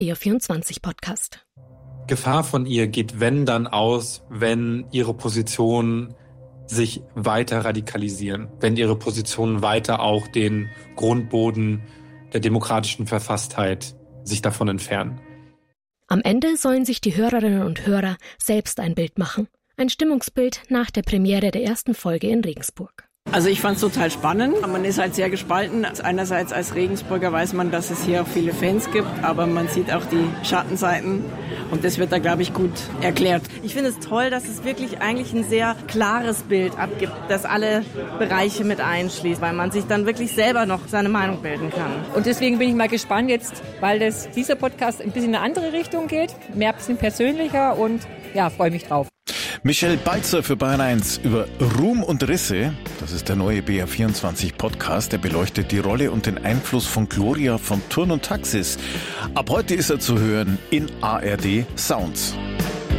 BR24 Gefahr von ihr geht, wenn dann aus, wenn ihre Positionen sich weiter radikalisieren, wenn ihre Positionen weiter auch den Grundboden der demokratischen Verfasstheit sich davon entfernen. Am Ende sollen sich die Hörerinnen und Hörer selbst ein Bild machen. Ein Stimmungsbild nach der Premiere der ersten Folge in Regensburg. Also ich fand es total spannend. Man ist halt sehr gespalten. Einerseits als Regensburger weiß man, dass es hier auch viele Fans gibt, aber man sieht auch die Schattenseiten und das wird da, glaube ich, gut erklärt. Ich finde es toll, dass es wirklich eigentlich ein sehr klares Bild abgibt, das alle Bereiche mit einschließt, weil man sich dann wirklich selber noch seine Meinung bilden kann. Und deswegen bin ich mal gespannt jetzt, weil dieser Podcast ein bisschen in eine andere Richtung geht, mehr ein bisschen persönlicher und ja, freue mich drauf. Michelle Balzer für Bayern 1 über Ruhm und Risse. Das ist der neue BR24 Podcast. Der beleuchtet die Rolle und den Einfluss von Gloria von Thurn und Taxis. Ab heute ist er zu hören in ARD Sounds.